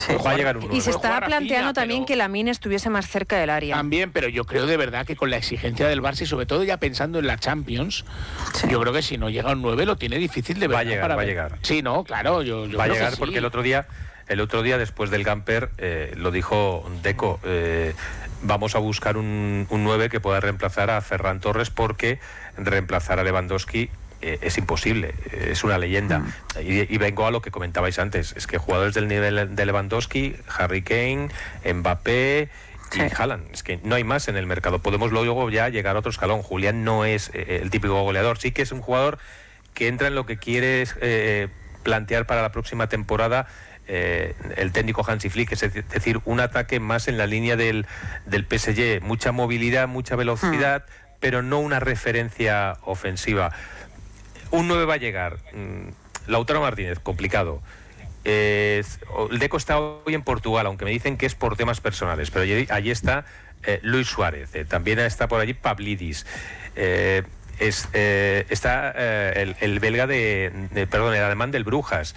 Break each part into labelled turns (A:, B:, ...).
A: Sí.
B: Va a llegar un 9.
C: Y se está
D: Juega
C: planteando
D: Rafinha,
C: también
D: pero...
C: que Lamine estuviese más cerca del área.
D: También, pero yo creo de verdad que con la exigencia del Barça y sobre todo ya pensando en la Champions, yo creo que si no llega un 9 lo tiene difícil de verdad.
B: Va a llegar.
D: Sí, no, claro, yo
B: va a
D: creo
B: llegar
D: que sí.
B: porque el otro día después del Gamper lo dijo Deco, vamos a buscar un 9 que pueda reemplazar a Ferran Torres porque reemplazar a Lewandowski es imposible, es una leyenda. Y vengo a lo que comentabais antes, es que jugadores del nivel de Lewandowski, Harry Kane, Mbappé y Haaland, es que no hay más en el mercado. Podemos luego ya llegar a otro escalón. Julián no es el típico goleador, sí que es un jugador que entra en lo que quieres plantear para la próxima temporada el técnico Hansi Flick, es decir, un ataque más en la línea del PSG, mucha movilidad, mucha velocidad, pero no una referencia ofensiva. Un 9 va a llegar. Lautaro Martínez, complicado. El Deco está hoy en Portugal, aunque me dicen que es por temas personales, pero allí está Luis Suárez, también está por allí Pavlidis. Está el belga el alemán del Brujas.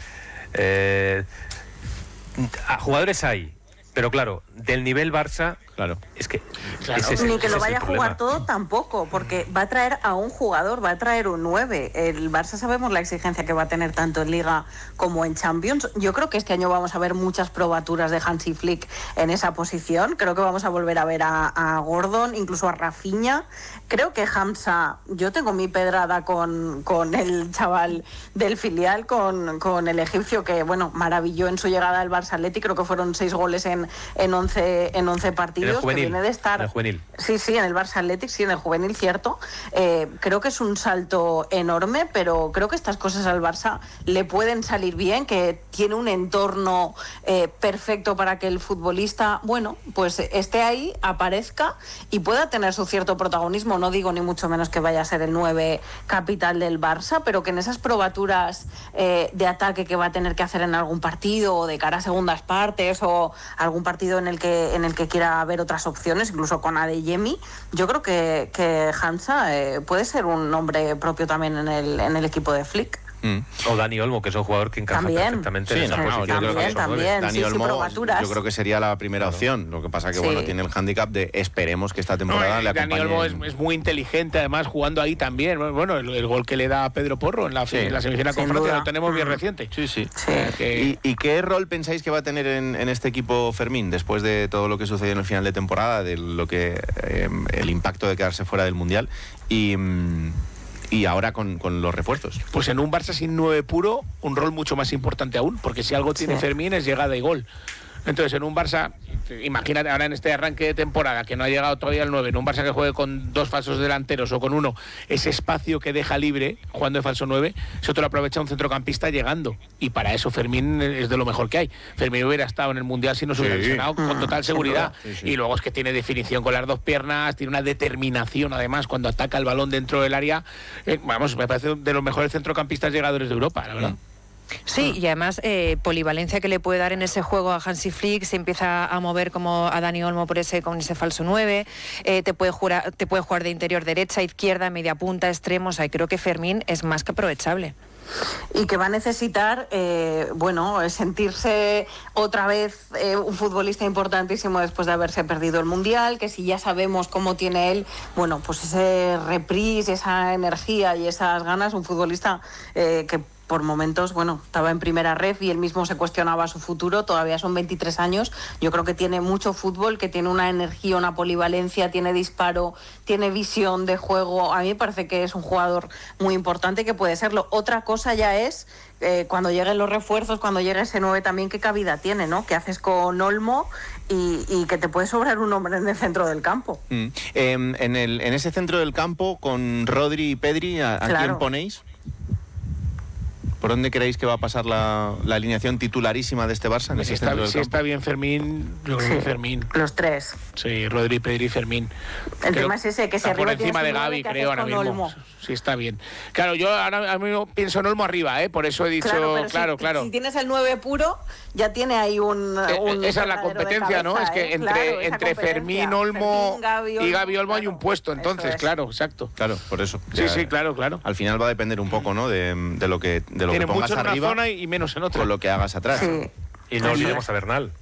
B: Jugadores hay, pero claro, del nivel Barça,
A: claro,
B: es que
E: ni que lo vaya a jugar todo tampoco, porque va a traer a un jugador, va a traer un 9. El Barça sabemos la exigencia que va a tener tanto en Liga como en Champions. Yo creo que este año vamos a ver muchas probaturas de Hansi Flick en esa posición. Creo que vamos a volver a ver a Gordon, incluso a Rafinha. Creo que Hamza, yo tengo mi pedrada con el chaval del filial, con el egipcio que, bueno, maravilló en su llegada al Barça Athletic. Creo que fueron 6 goles en 11 partidos.
B: En el juvenil,
E: que viene de estar,
B: en el juvenil.
E: Sí, en el Barça Athletic, sí, en el juvenil, cierto. Creo que es un salto enorme, pero creo que estas cosas al Barça le pueden salir bien, que tiene un entorno perfecto para que el futbolista, bueno, pues esté ahí, aparezca y pueda tener su cierto protagonismo. No digo ni mucho menos que vaya a ser el 9 capital del Barça, pero que en esas probaturas de ataque que va a tener que hacer en algún partido o de cara a segundas partes o algún partido en el que quiera ver otras opciones, incluso con Adeyemi, yo creo que Hansa puede ser un nombre propio también en el equipo de Flick.
B: O Dani Olmo, que es un jugador que encaja perfectamente en esa posición.
E: También,
A: Dani Olmo,
E: probaturas.
A: yo creo que sería la primera opción. Lo que pasa que bueno, tiene el hándicap de esperemos que esta temporada le acompañe.
D: Dani Olmo es muy inteligente, además jugando ahí también. Bueno, el gol que le da a Pedro Porro en la semifinal con Francia lo tenemos bien reciente.
A: Sí. ¿Y qué rol pensáis que va a tener en este equipo Fermín después de todo lo que sucedió en el final de temporada, de lo que el impacto de quedarse fuera del Mundial y ahora con los refuerzos?
D: Pues en un Barça sin 9 puro, un rol mucho más importante aún, porque si algo tiene Fermín es llegada y gol. Entonces, en un Barça, imagínate ahora en este arranque de temporada, que no ha llegado todavía el 9, en un Barça que juegue con 2 falsos delanteros o con uno, ese espacio que deja libre, jugando de falso 9, eso te lo aprovecha un centrocampista llegando. Y para eso Fermín es de lo mejor que hay. Fermín hubiera estado en el Mundial si no se hubiera lesionado con total seguridad. Y luego es que tiene definición con las 2 piernas, tiene una determinación, además, cuando ataca el balón dentro del área. Vamos, me parece de los mejores centrocampistas llegadores de Europa, la verdad.
C: Sí, y además polivalencia que le puede dar en ese juego a Hansi Flick, se empieza a mover como a Dani Olmo con ese falso 9, te puede jugar de interior derecha, izquierda, media punta, extremo, o sea, creo que Fermín es más que aprovechable.
E: Y que va a necesitar, sentirse otra vez un futbolista importantísimo después de haberse perdido el Mundial, que si ya sabemos cómo tiene él, bueno, pues ese reprise, esa energía y esas ganas, un futbolista que por momentos, bueno, estaba en primera ref y él mismo se cuestionaba su futuro, todavía son 23 años, yo creo que tiene mucho fútbol, que tiene una energía, una polivalencia, tiene disparo, tiene visión de juego, a mí me parece que es un jugador muy importante que puede serlo. Otra cosa ya es cuando lleguen los refuerzos, cuando llegue ese 9 también, qué cabida tiene, ¿no? ¿Qué haces con Olmo y que te puede sobrar un hombre en el centro del campo?
A: En ese centro del campo, con Rodri y Pedri, ¿a quién ponéis? ¿Por dónde creéis que va a pasar la alineación titularísima de este Barça?
D: Si está bien Fermín, yo creo que Fermín.
E: Los 3.
D: Sí, Rodri, Pedri y Fermín.
E: El tema es ese, que se
D: por encima de Gavi, creo, ahora mismo. Olmo. Sí, está bien. Claro, yo ahora mismo pienso en Olmo arriba, por eso he dicho, claro.
E: Si tienes el 9 puro, ya tiene ahí un
D: esa es la competencia, ¿no? Es que entre Fermín, Olmo y Gavi Olmo hay un puesto, entonces, claro, exacto.
A: Claro, por eso.
D: Sí, claro.
A: Al final va a depender un poco, ¿no? De lo que
D: tiene
A: pongas
D: mucho en
A: arriba
D: una zona y menos en otra.
A: con lo que hagas atrás.
E: Sí.
B: Y no olvidemos a Bernal.